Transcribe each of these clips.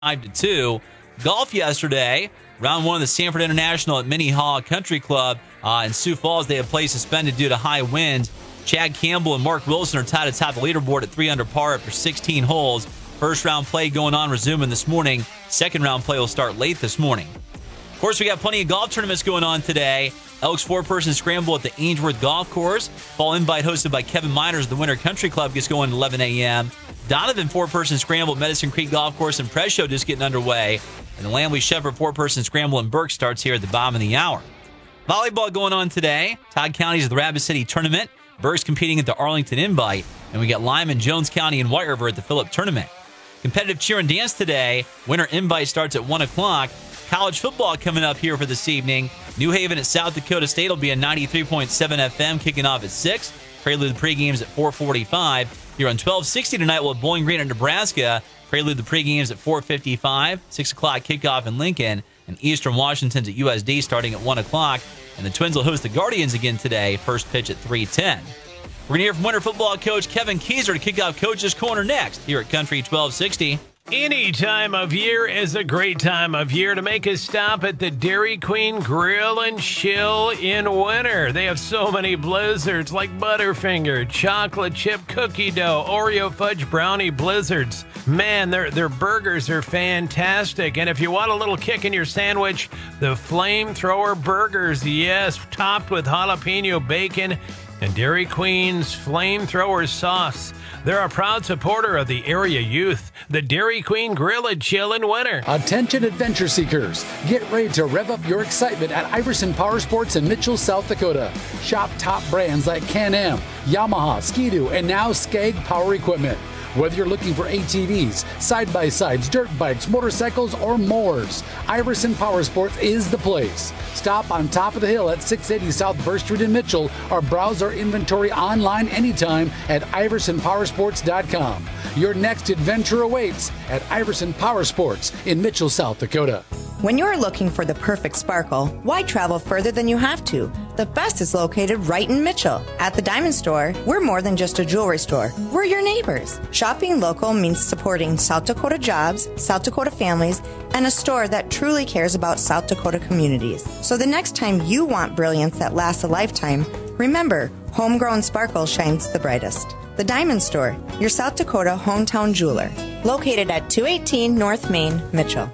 5-2. Golf yesterday, round one of the Sanford International at Minnehaha Country Club in Sioux Falls. They have played suspended due to high winds. Chad Campbell and Mark Wilson are tied atop the leaderboard at 3 under par after 16 holes. First round play going on, resuming this morning. Second round play will start late this morning. Of course, we got plenty of golf tournaments going on today. Elks 4-person scramble at the Ainsworth Golf Course. Fall invite hosted by Kevin Miners. The Winter Country Club gets going at 11 a.m. Donovan 4-person scramble at Medicine Creek Golf Course and Press Show just getting underway. And the Lamley Shepherd 4-person scramble in Burke starts here at the bottom of the hour. Volleyball going on today. Todd County's the Rapid City Tournament. Burke's competing at the Arlington Invite. And we got Lyman, Jones County, and White River at the Phillip Tournament. Competitive cheer and dance today. Winter Invite starts at 1 o'clock. College football coming up here for this evening. New Haven at South Dakota State will be on 93.7 FM, kicking off at 6. Prelude the pregames at 4:45. Here on 1260 tonight, we'll have Bowling Green at Nebraska. Prelude the pregames at 4:55. 6 o'clock kickoff in Lincoln. And Eastern Washington's at USD starting at 1 o'clock. And the Twins will host the Guardians again today. First pitch at 3:10. We're going to hear from Winter football coach Kevin Kieser to kick off Coach's Corner next here at Country 1260. Any time of year is a great time of year to make a stop at the Dairy Queen Grill and Chill in winter. They have so many blizzards like Butterfinger, chocolate chip cookie dough, Oreo fudge brownie blizzards. Man, their burgers are fantastic. And if you want a little kick in your sandwich, the Flamethrower Burgers, yes, topped with jalapeno bacon and Dairy Queen's Flamethrower sauce. They're a proud supporter of the area youth. The Dairy Queen Grill and Chill in winter. Attention adventure seekers. Get ready to rev up your excitement at Iverson Power Sports in Mitchell, South Dakota. Shop top brands like Can-Am, Yamaha, Ski-Doo, and now Skag Power Equipment. Whether you're looking for ATVs, side-by-sides, dirt bikes, motorcycles, or mowers, Iverson Power Sports is the place. Stop on top of the hill at 680 South Burr Street in Mitchell or browse our inventory online anytime at iversonpowersports.com. Your next adventure awaits at Iverson Power Sports in Mitchell, South Dakota. When you're looking for the perfect sparkle, why travel further than you have to? The best is located right in Mitchell. At the Diamond Store, we're more than just a jewelry store. We're your neighbors. Shopping local means supporting South Dakota jobs, South Dakota families, and a store that truly cares about South Dakota communities. So the next time you want brilliance that lasts a lifetime, remember, homegrown sparkle shines the brightest. The Diamond Store, your South Dakota hometown jeweler. Located at 218 North Main, Mitchell.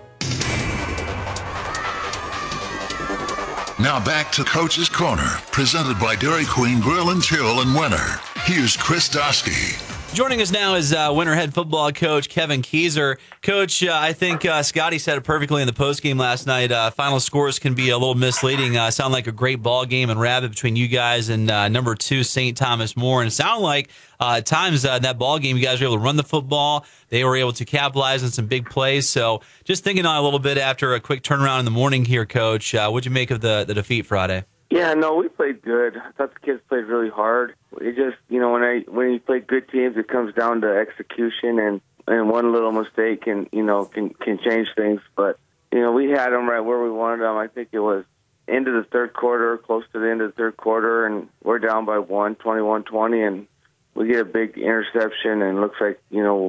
Now back to Coach's Corner, presented by Dairy Queen Grill and Chill in winter. Here's Chris Dosky. Joining us now is Winter head football coach Kevin Kieser. Coach, I think Scotty said it perfectly in the postgame last night. Final scores can be a little misleading. Sound like a great ball game and rabid between you guys and number 2 St. Thomas More. And it sounded like at times in that ball game you guys were able to run the football. They were able to capitalize on some big plays. So just thinking on a little bit after a quick turnaround in the morning here, Coach, what'd you make of the defeat Friday? Yeah, no, we played good. I thought the kids played really hard. It just, when you play good teams, it comes down to execution, and one little mistake can change things. But we had them right where we wanted them. I think it was into the third quarter, close to the end of the third quarter, and we're down by 21-20, and we get a big interception, and it looks like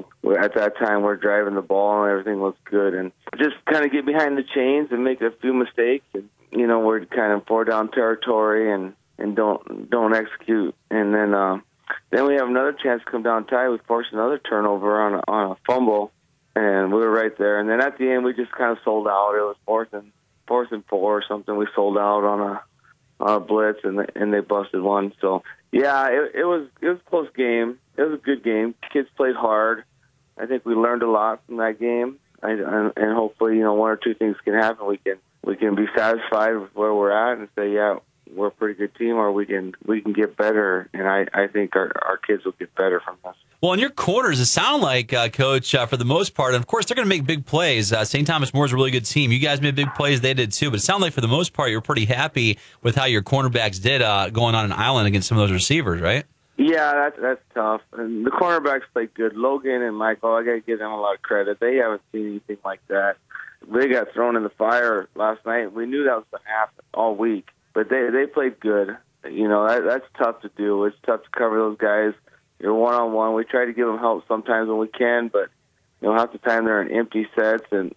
at that time we're driving the ball and everything looks good, and just kind of get behind the chains and make a few mistakes. And, we're kind of 4-down territory and don't execute. And then we have another chance to come down tight. We forced another turnover on a fumble, and we were right there. And then at the end, we just kind of sold out. It was fourth and 4 or something. We sold out on a blitz, and they busted one. So yeah, it was a close game. It was a good game. Kids played hard. I think we learned a lot from that game, and hopefully one or two things can happen. We can be satisfied with where we're at and say, yeah, we're a pretty good team, or we can get better. And I think our kids will get better from this. Well, in your corners, it sounded like, Coach, for the most part, and of course they're going to make big plays. St. Thomas More is a really good team. You guys made big plays. They did too. But it sounded like for the most part, you were pretty happy with how your cornerbacks did going on an island against some of those receivers, right? Yeah, that's tough. And the cornerbacks played good. Logan and Michael, I got to give them a lot of credit. They haven't seen anything like that. They got thrown in the fire last night. We knew that was going to happen all week, but they played good. That's tough to do. It's tough to cover those guys. You're one-on-one. We try to give them help sometimes when we can, but half the time they're in empty sets, and